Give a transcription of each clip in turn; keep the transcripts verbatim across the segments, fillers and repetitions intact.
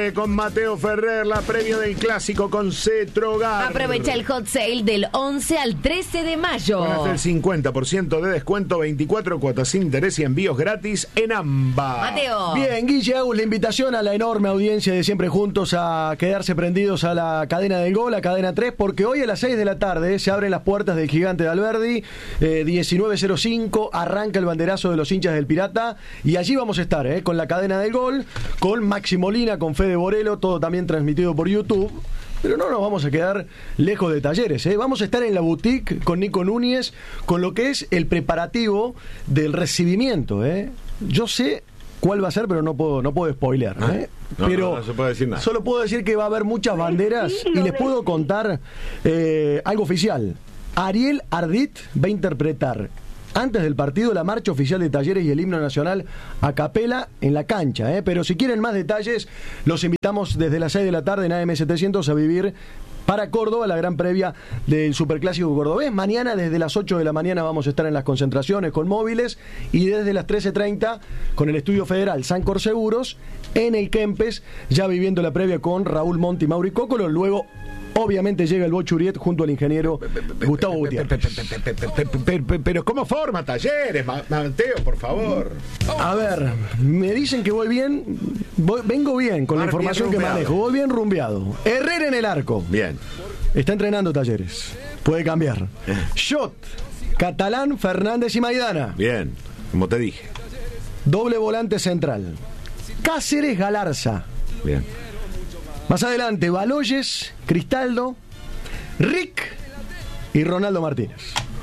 Con Mateo Ferrer, la previa del clásico con Cetrogar. Aprovecha el hot sale del once al trece de mayo. Con hasta el cincuenta por ciento de descuento, veinticuatro cuotas sin interés y envíos gratis en AMBA. Mateo. Bien, Guille, hago la invitación a la enorme audiencia de Siempre Juntos a quedarse prendidos a la cadena del gol, a cadena tres, porque hoy a las seis de la tarde se abren las puertas del Gigante de Alberdi, eh, diecinueve cero cinco, arranca el banderazo de los hinchas del Pirata, y allí vamos a estar, eh, con la cadena del gol, con Maxi Molina, con Fede Borelo, todo también transmitido por YouTube. Pero no nos vamos a quedar lejos de Talleres, ¿eh? Vamos a estar en la boutique con Nico Núñez, con lo que es el preparativo del recibimiento, ¿eh? Yo sé cuál va a ser, pero no puedo, no puedo spoilear, ¿eh? No, pero no, no se puede decir nada. Solo puedo decir que va a haber muchas banderas y les puedo contar eh, algo oficial. Ariel Ardit va a interpretar antes del partido la marcha oficial de Talleres y el himno nacional a capela en la cancha, ¿eh? Pero si quieren más detalles, los invitamos desde las seis de la tarde en A M setecientos a vivir para Córdoba, la gran previa del Superclásico cordobés. Mañana desde las ocho de la mañana vamos a estar en las concentraciones con móviles, y desde las trece treinta con el Estudio Federal Sancor Seguros en el Kempes, ya viviendo la previa con Raúl Monti y Mauri Cócolo. Luego obviamente llega el Bochuriet junto al ingeniero Gustavo Gutiérrez. Pero ¿cómo forma Talleres, Mateo, por favor? A ver, me dicen que voy bien, voy, vengo bien con la información que manejo, voy bien rumbeado. Herrera en el arco. Bien. Está entrenando Talleres, puede cambiar. Shot, Catalán, Fernández y Maidana. Bien, como te dije. Doble volante central. Cáceres, Galarza. Bien. Más adelante, Baloyes, Cristaldo, Rick y Ronaldo Martínez.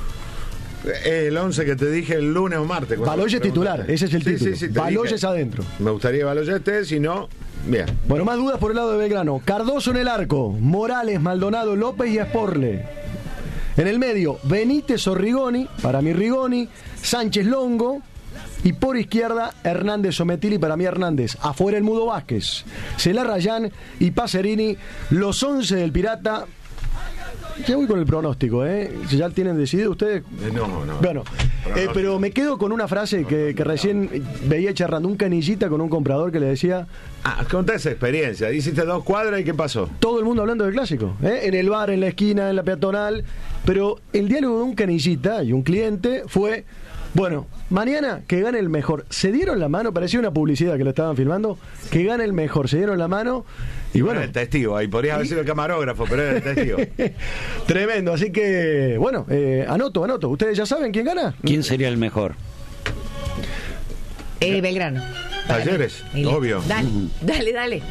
El once que te dije el lunes o martes. Baloyes titular, ese es el sí, título. Sí, sí, Baloyes adentro. Me gustaría Baloyes, si no, bien. Bueno, más dudas por el lado de Belgrano. Cardoso en el arco, Morales, Maldonado, López y Esporle. En el medio, Benítez o Rigoni, para mí Rigoni, Sánchez Longo. Y por izquierda, Hernández Sometili, para mí Hernández. Afuera el Mudo Vázquez, Celarrayán y Pacerini. Los once del Pirata. Ya voy con el pronóstico, ¿eh? ¿Ya tienen decidido ustedes? No, no. Bueno, eh, pero me quedo con una frase que, que recién veía charlando. Un canillita con un comprador que le decía... Ah, contá esa experiencia. Hiciste dos cuadras y ¿qué pasó? Todo el mundo hablando del clásico, ¿eh? En el bar, en la esquina, en la peatonal. Pero el diálogo de un canillita y un cliente fue... Bueno, mañana que gane el mejor. Se dieron la mano, parecía una publicidad que lo estaban filmando. Que gane el mejor, se dieron la mano. Y bueno, era el testigo, ahí podrías haber sido el camarógrafo, pero era el testigo. Tremendo, así que, bueno, eh, anoto, anoto. ¿Ustedes ya saben quién gana? ¿Quién sería el mejor? Eh, Belgrano. Talleres, obvio. Dale, dale, dale.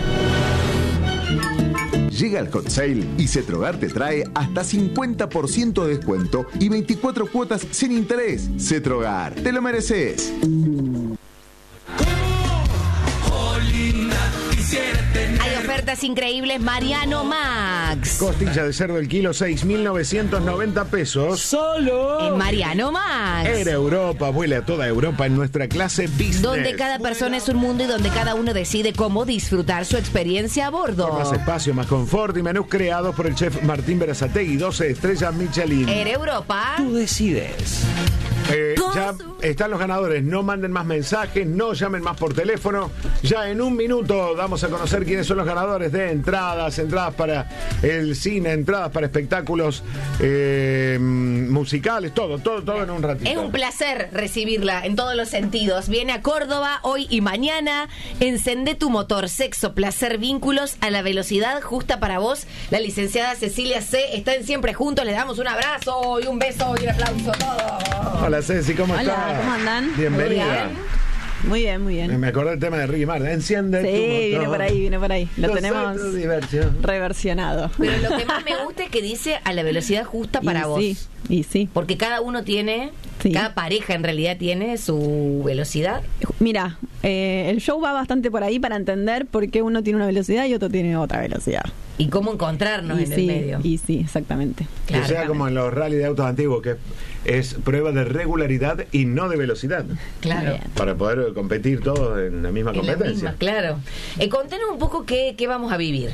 Llega el hot sale y Cetrogar te trae hasta cincuenta por ciento de descuento y veinticuatro cuotas sin interés. Cetrogar, te lo mereces. Hay ofertas increíbles. Mariano Max. Costilla de cerdo el kilo, seis mil novecientos noventa pesos. ¡Solo! En Mariano Max. Era Europa, vuela a toda Europa en nuestra clase business. Donde cada persona es un mundo y donde cada uno decide cómo disfrutar su experiencia a bordo. Por más espacio, más confort y menús creados por el chef Martín Berazategui, doce estrellas Michelin. Era Europa. Tú decides. Eh, ya están los ganadores. No manden más mensajes, no llamen más por teléfono. Ya en un minuto damos a conocer quiénes son los ganadores de entradas, entradas para el cine, entradas para espectáculos eh, musicales, todo, todo, todo en un ratito. Es un placer recibirla en todos los sentidos. Viene a Córdoba hoy y mañana. Encendé tu motor, sexo, placer, vínculos a la velocidad justa para vos. La licenciada Cecilia C. está en Siempre Juntos. Le damos un abrazo y un beso y un aplauso a todos. Hola Ceci, ¿cómo Hola, estás? ¿cómo andan? Bienvenida. Muy bien, muy bien. Me acordé del tema de Ricky Martin. Enciende Sí, tu motor. viene por ahí, viene por ahí. Lo Yo tenemos soy tu diversión. reversionado. Pero lo que más me gusta es que dice a la velocidad justa para y vos. Sí, y sí. Porque cada uno tiene, Sí. cada pareja en realidad tiene su velocidad. Mira, eh, el show va bastante por ahí para entender por qué uno tiene una velocidad y otro tiene otra velocidad. Y cómo encontrarnos y en sí, el medio. Y sí, exactamente. Claro, Que sea claro. como en los rally de autos antiguos, que es prueba de regularidad y no de velocidad. Claro. Bien. Para poder competir todos en la misma En la competencia. misma, claro. Eh, contanos un poco qué, qué vamos a vivir.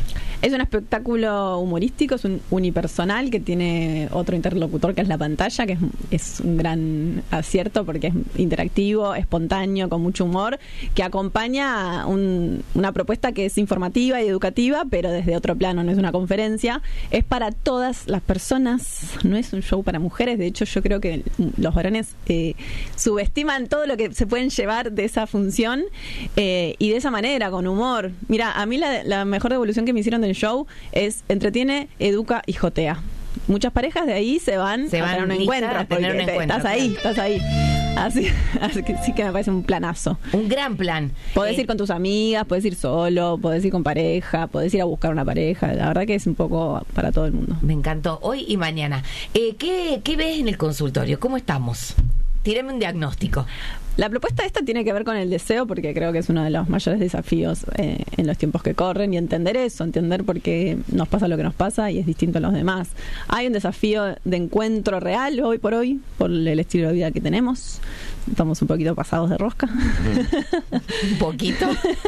Es un espectáculo humorístico, es un unipersonal que tiene otro interlocutor que es la pantalla, que es, es un gran acierto porque es interactivo, espontáneo, con mucho humor, que acompaña un, una propuesta que es informativa y educativa, pero desde otro plano, no es una conferencia. Es para todas las personas, no es un show para mujeres. De hecho, yo creo que los varones eh, subestiman todo lo que se pueden llevar de esa función eh, y de esa manera, con humor. Mira, a mí la, la mejor devolución que me hicieron del show es entretiene, educa y jotea. Muchas parejas de ahí se van, se a van tener un encuentro, a tener un porque te, encuentro, estás ahí, claro. estás ahí. Así, así que sí que me parece un planazo. Un gran plan. Podés Eh, ir con tus amigas, podés ir solo, podés ir con pareja, podés ir a buscar una pareja. La verdad que es un poco para todo el mundo. Me encantó. Hoy y mañana. Eh, ¿qué, ¿Qué ves en el consultorio? ¿Cómo estamos? Tíreme un diagnóstico. La propuesta esta tiene que ver con el deseo, porque creo que es uno de los mayores desafíos eh, en los tiempos que corren, y entender eso, entender por qué nos pasa lo que nos pasa y es distinto a los demás. Hay un desafío de encuentro real hoy por hoy, por el estilo de vida que tenemos. Estamos un poquito pasados de rosca. Un poquito.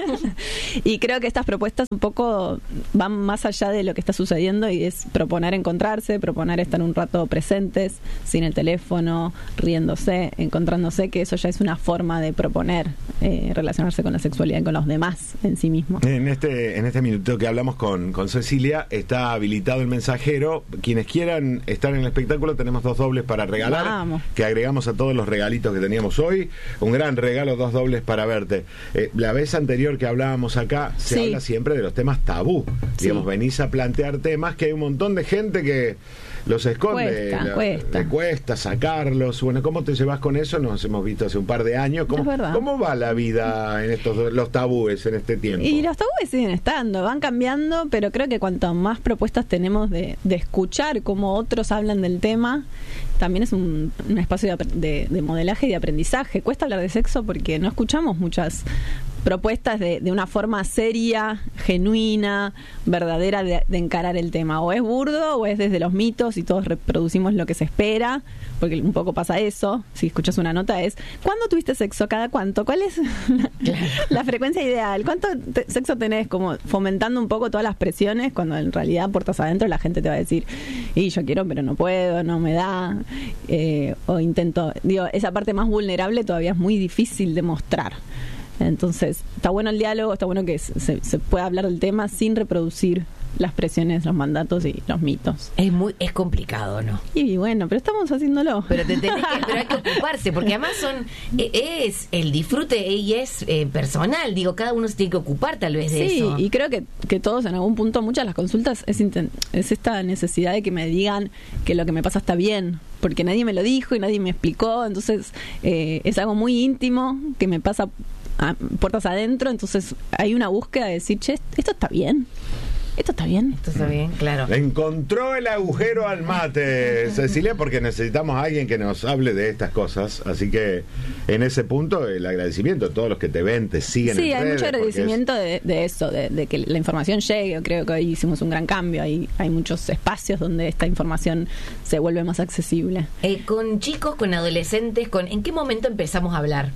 Y creo que estas propuestas un poco van más allá de lo que está sucediendo, y es proponer encontrarse, proponer estar un rato presentes, sin el teléfono, riéndose, encontrándose, que eso ya es una forma de proponer eh, relacionarse con la sexualidad y con los demás en sí mismos. En este, en este minuto que hablamos con, con Cecilia, está habilitado el mensajero. Quienes quieran estar en el espectáculo, tenemos dos dobles para regalar, Vamos. que agregamos a todos los regalitos que teníamos hoy. Un gran regalo, dos dobles para verte. Eh, la vez anterior que hablábamos acá, se Sí. habla siempre de los temas tabú. Sí. Digamos, venís a plantear temas que hay un montón de gente que los esconde. Cuesta, La- cuesta. Le cuesta sacarlos. Bueno, ¿cómo te llevas con eso? Nos hemos visto hace un par de años. ¿Cómo, Es verdad. ¿cómo va la vida en estos los tabúes en este tiempo? Y los tabúes siguen estando, van cambiando, pero creo que cuanto más propuestas tenemos de, de escuchar cómo otros hablan del tema, también es un, un espacio de, de, de modelaje y de aprendizaje. Cuesta hablar de sexo porque no escuchamos muchas propuestas de, de una forma seria, genuina, verdadera de, de encarar el tema. O es burdo o es desde los mitos y todos reproducimos lo que se espera, porque un poco pasa eso. Si escuchas una nota es, ¿cuándo tuviste sexo? ¿Cada cuánto? ¿Cuál es la, la frecuencia ideal? ¿Cuánto te- sexo tenés? Como fomentando un poco todas las presiones, cuando en realidad puertas adentro la gente te va a decir, y yo quiero pero no puedo, no me da, eh, o intento, digo, esa parte más vulnerable todavía es muy difícil de mostrar. Entonces, está bueno el diálogo, está bueno que se, se pueda hablar del tema sin reproducir las presiones, los mandatos y los mitos. Es muy es complicado, ¿no? Y bueno, pero estamos haciéndolo. Pero, te tenés que, pero hay que ocuparse, porque además son eh, es el disfrute y es eh, personal. Digo, cada uno se tiene que ocupar tal vez de Sí, eso. y creo que, que todos en algún punto, muchas de las consultas es, inten- es esta necesidad de que me digan que lo que me pasa está bien, porque nadie me lo dijo y nadie me explicó. Entonces eh, es algo muy íntimo que me pasa a puertas adentro. Entonces hay una búsqueda de decir, che, esto está bien, esto está bien. Esto está bien, claro. Encontró el agujero al mate, Cecilia, porque necesitamos a alguien que nos hable de estas cosas. Así que en ese punto el agradecimiento a todos los que te ven, te siguen Sí, en hay redes, mucho porque agradecimiento de, de eso, de, de que la información llegue. Creo que hoy hicimos un gran cambio. Hay, hay muchos espacios donde esta información se vuelve más accesible. Eh, con chicos, con adolescentes, con ¿en qué momento empezamos a hablar?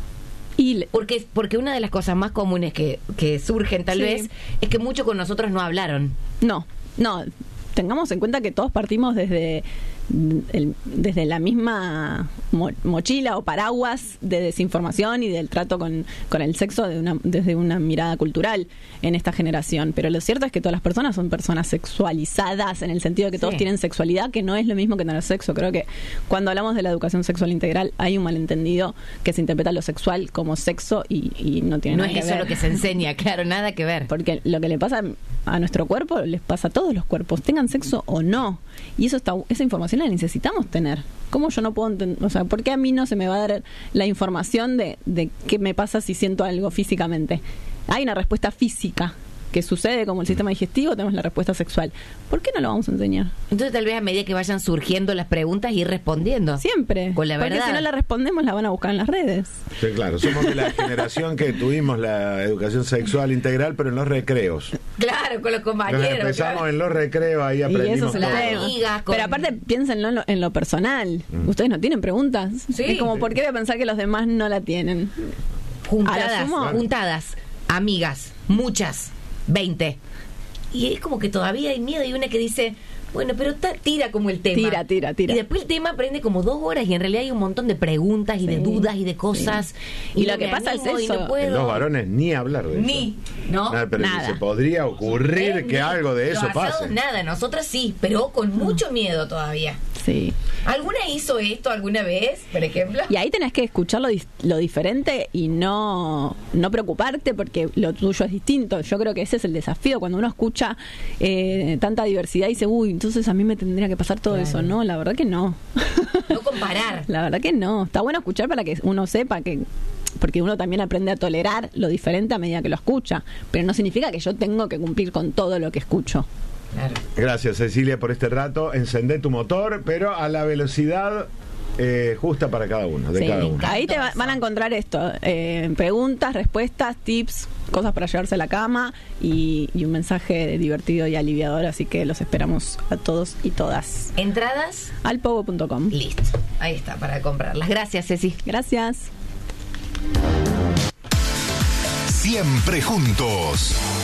Y le- Porque porque una de las cosas más comunes que, que surgen tal Sí. vez es que muchos con nosotros no hablaron. no, no, tengamos en cuenta que todos partimos desde el- desde la misma mo- mochila o paraguas de desinformación y del trato con, con el sexo de una, desde una mirada cultural en esta generación. Pero lo cierto es que todas las personas son personas sexualizadas, en el sentido de que todos Sí. tienen sexualidad, que no es lo mismo que tener sexo. Creo que cuando hablamos de la educación sexual integral hay un malentendido, que se interpreta lo sexual como sexo y, y no tiene No nada es que eso ver. lo que se enseña, claro, nada que ver. Porque lo que le pasa a nuestro cuerpo les pasa a todos los cuerpos, tengan sexo o no. Y eso está, esa información la necesitamos tener. ¿Cómo yo no puedo entender? O sea, ¿por qué a mí no se me va a dar la información de, de qué me pasa si siento algo físicamente? Hay una respuesta física que sucede como el sistema digestivo, tenemos la respuesta sexual. ¿Por qué no lo vamos a enseñar? Entonces tal vez a medida que vayan surgiendo las preguntas ir respondiendo. Siempre. Con la Porque verdad. si no la respondemos, la van a buscar en las redes. Sí, claro, somos de la generación que tuvimos la educación sexual integral, pero en los recreos. Claro, con los Nos compañeros. empezamos claro. en los recreos, ahí Y eso aprendimos se todo. lo Las tengo. amigas, con- Pero aparte, piénsenlo en lo, en lo personal. Ustedes no tienen preguntas. Sí. Es como, ¿por qué voy a pensar que los demás no la tienen? A Juntadas, lo sumo. juntadas, amigas, muchas, veinte. y es como que todavía hay miedo. Hay una que dice, bueno, pero ta, tira como el tema. Tira, tira, tira. Y después el tema prende como dos horas y en realidad hay un montón de preguntas y Sí, de dudas y de cosas. sí. Y no lo que me pasa es animo y eso. no puedo. Los varones ni hablar de eso. Ni, ¿no? Nada, pero Nada. se podría ocurrir Eh, que ni. algo de Los eso asados, pase. nada, nosotras sí, pero con mucho miedo todavía. Sí. ¿Alguna hizo esto alguna vez, por ejemplo? Y ahí tenés que escuchar lo, dis- lo diferente y no, no preocuparte porque lo tuyo es distinto. Yo creo que ese es el desafío. Cuando uno escucha eh, tanta diversidad y dice, uy, entonces a mí me tendría que pasar todo Claro. eso. No, la verdad que no. No comparar. La verdad que no. Está bueno escuchar para que uno sepa que... Porque uno también aprende a tolerar lo diferente a medida que lo escucha. Pero no significa que yo tengo que cumplir con todo lo que escucho. Claro. Gracias, Cecilia, por este rato. Encendé tu motor, pero a la velocidad eh, justa para cada uno, de Sí. cada uno. Ahí te va- van a encontrar esto, eh, preguntas, respuestas, tips, cosas para llevarse a la cama y, y un mensaje divertido y aliviador, así que los esperamos a todos y todas. Entradas, Al pogo punto com. listo. Ahí está, para comprarlas. Gracias, Ceci. Gracias. Siempre juntos.